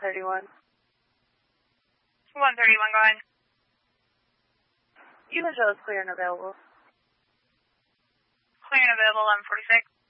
131. 131, go ahead. You can show us clear and available. Clear and available, 1146.